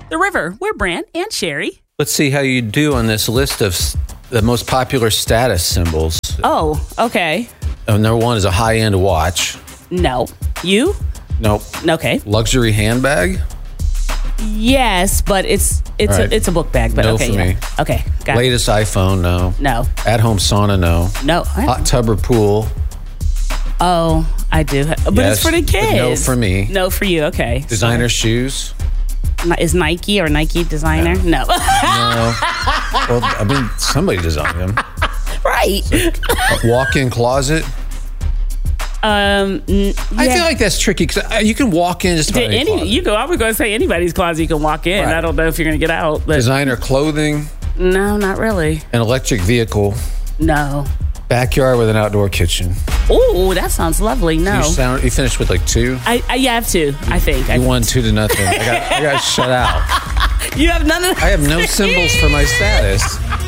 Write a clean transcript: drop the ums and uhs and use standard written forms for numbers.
The River. We're Brant and Sherry. Let's see how you do on this list of the most popular status symbols. Oh, okay. Number one is a high-end watch. No. You? Nope. Okay. Luxury handbag? Yes, but it's right. a book bag. But No okay, for me. Okay, got it. Latest iPhone? No. No. At-home sauna? No. No. Hot tub or pool? Oh, I do. But Yes, it's for the but kids. no for me. No for you. Okay. Designer shoes? Is Nike or Nike designer? No. No. Well, I mean, somebody designed them. Right. Walk-in closet? I feel like that's tricky because you can walk in just about any closet. I was going to say anybody's closet you can walk in. Right. I don't know if you're going to get out. But Designer clothing? no, not really. An electric vehicle? No. Backyard with an outdoor kitchen? Oh, that sounds lovely. No. You finished with like 2? I have 2, I think. You won 2-0. I got shut out. You have none of I have no symbols for my status.